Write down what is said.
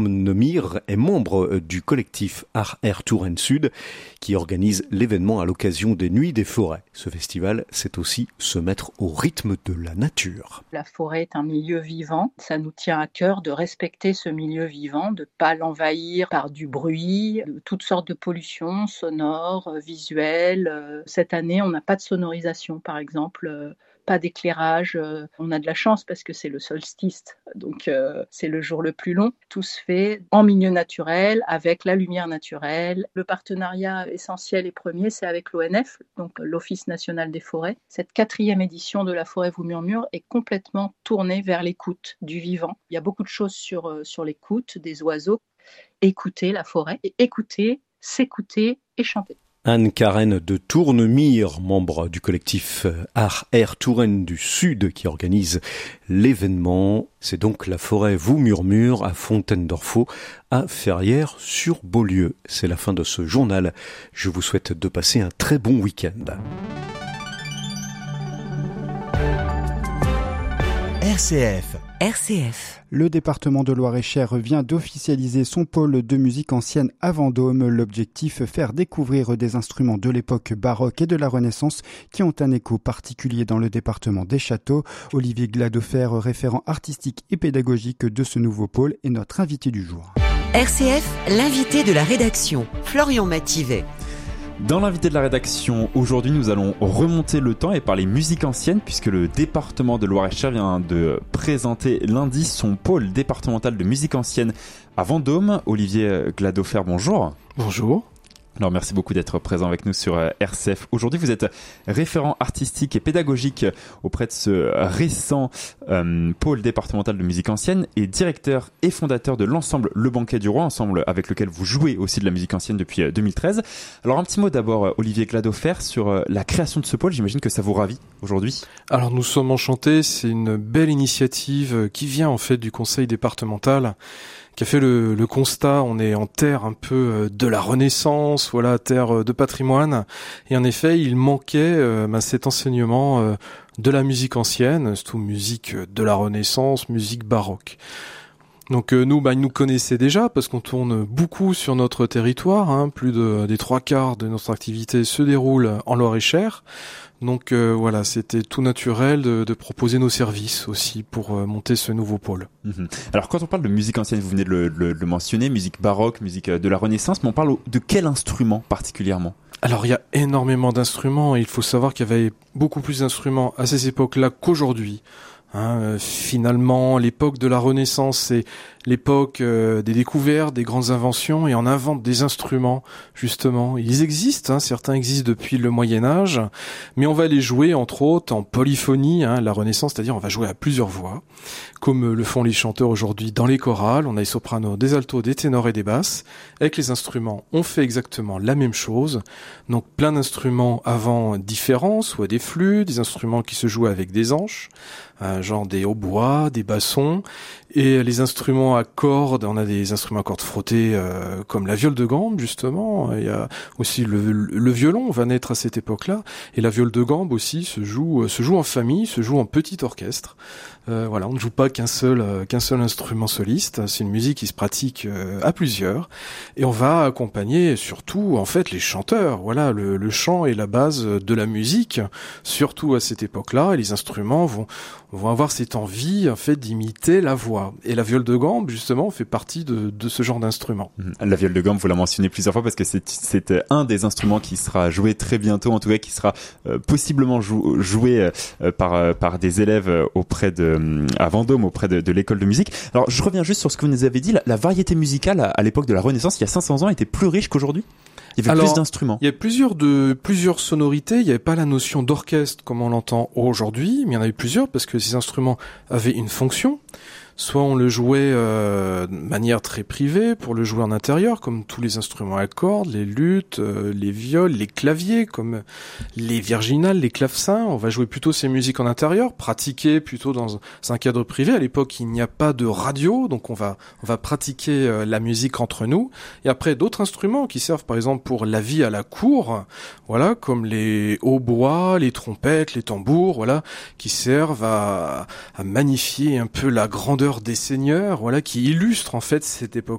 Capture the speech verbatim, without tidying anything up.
Nemir est membre du collectif Art Air Touraine Sud qui organise l'événement à l'occasion des Nuits des Forêts. Ce festival, c'est aussi se mettre au rythme de la nature. La forêt est un milieu vivant. Ça nous tient à cœur de respecter ce milieu vivant, de ne pas l'envahir par du bruit, de toutes sortes de pollutions sonores, visuelles. Cette année, on n'a pas de sonorisation, par exemple. Pas d'éclairage, on a de la chance parce que c'est le solstice, donc euh, c'est le jour le plus long. Tout se fait en milieu naturel, avec la lumière naturelle. Le partenariat essentiel et premier, c'est avec l'O N F, donc l'Office national des forêts. Cette quatrième édition de La forêt vous murmure est complètement tournée vers l'écoute du vivant. Il y a beaucoup de choses sur, sur l'écoute des oiseaux. Écouter la forêt, et écouter, s'écouter et chanter. Anne-Karen de Tournemire, membre du collectif Art Air Touraine du Sud qui organise l'événement. C'est donc La forêt vous murmure à Fontaine-d'Orfaux, à Ferrières-sur-Beaulieu. C'est la fin de ce journal. Je vous souhaite de passer un très bon week-end. R C F. R C F. Le département de Loir-et-Cher vient d'officialiser son pôle de musique ancienne à Vendôme. L'objectif, faire découvrir des instruments de l'époque baroque et de la Renaissance qui ont un écho particulier dans le département des Châteaux. Olivier Gladofer, référent artistique et pédagogique de ce nouveau pôle, est notre invité du jour. R C F, l'invité de la rédaction, Florian Mativet. Dans l'invité de la rédaction, aujourd'hui nous allons remonter le temps et parler musique ancienne puisque le département de Loir-et-Cher vient de présenter lundi son pôle départemental de musique ancienne à Vendôme. Olivier Gladofer, bonjour. Bonjour. Alors merci beaucoup d'être présent avec nous sur R C F. Aujourd'hui vous êtes référent artistique et pédagogique auprès de ce récent euh, pôle départemental de musique ancienne et directeur et fondateur de l'ensemble Le Banquet du Roi, ensemble avec lequel vous jouez aussi de la musique ancienne depuis deux mille treize. Alors un petit mot d'abord Olivier Gladofer sur la création de ce pôle, j'imagine que ça vous ravit aujourd'hui. Alors nous sommes enchantés, c'est une belle initiative qui vient en fait du conseil départemental qui a fait le, le constat, on est en terre un peu de la Renaissance, voilà, terre de patrimoine, et en effet, il manquait euh, bah, cet enseignement euh, de la musique ancienne, surtout musique de la Renaissance, musique baroque. Donc euh, nous, bah, ils nous connaissaient déjà parce qu'on tourne beaucoup sur notre territoire, hein, plus de, des trois quarts de notre activité se déroule en Loir-et-Cher. Donc euh, voilà, c'était tout naturel de, de proposer nos services aussi pour euh, monter ce nouveau pôle. Mmh. Alors quand on parle de musique ancienne, vous venez de le, le, le mentionner, musique baroque, musique de la Renaissance, mais on parle de quel instrument particulièrement ? Alors il y a énormément d'instruments, et il faut savoir qu'il y avait beaucoup plus d'instruments à ces époques-là qu'aujourd'hui. Hein, euh, finalement, l'époque de la Renaissance, c'est l'époque euh, des découvertes, des grandes inventions, et on invente des instruments, justement. Ils existent, hein, certains existent depuis le Moyen-Âge, mais on va les jouer, entre autres, en polyphonie, hein, la Renaissance, c'est-à-dire on va jouer à plusieurs voix, comme le font les chanteurs aujourd'hui dans les chorales. On a des sopranos, des altos, des ténors et des basses. Avec les instruments, on fait exactement la même chose. Donc plein d'instruments avant différents, soit des flûtes, des instruments qui se jouent avec des anches, euh, genre des hautbois, des bassons, et les instruments à cordes, on a des instruments à cordes frottées euh, comme la viole de gambe justement, il y a aussi le, le violon va naître à cette époque-là, et la viole de gambe aussi se joue se joue en famille, se joue en petit orchestre. Euh, voilà, on ne joue pas qu'un seul euh, qu'un seul instrument soliste, c'est une musique qui se pratique euh, à plusieurs, et on va accompagner surtout en fait les chanteurs. Voilà, le, le chant est la base de la musique, surtout à cette époque-là, et les instruments vont vont avoir cette envie en fait d'imiter la voix. Et la viole de gambe justement fait partie de, de ce genre d'instrument. La viole de gambe, vous la mentionnez plusieurs fois parce que c'est, c'est un des instruments qui sera joué très bientôt, en tout cas qui sera euh, possiblement jou- joué euh, par euh, par des élèves auprès de euh, à Vendôme, auprès de, de l'école de musique. Alors je reviens juste sur ce que vous nous avez dit, la, la variété musicale à, à l'époque de la Renaissance, il y a cinq cents ans, était plus riche qu'aujourd'hui. Il y avait Alors, plus d'instruments. Il y a plusieurs de plusieurs sonorités. Il n'y avait pas la notion d'orchestre comme on l'entend aujourd'hui, mais il y en avait plusieurs parce que ces instruments avaient une fonction. Soit on le jouait euh, de manière très privée pour le jouer en intérieur, comme tous les instruments à cordes, les luttes, euh, les viols, les claviers, comme les virginales, les clavecins. On va jouer plutôt ces musiques en intérieur, pratiquer plutôt dans un cadre privé. À l'époque, il n'y a pas de radio, donc on va on va pratiquer euh, la musique entre nous. Et après, d'autres instruments qui servent par exemple pour la vie à la cour, voilà, comme les hautbois, les trompettes, les tambours, voilà, qui servent à, à magnifier un peu la grandeur Chœur des Seigneurs, voilà, qui illustre en fait cette époque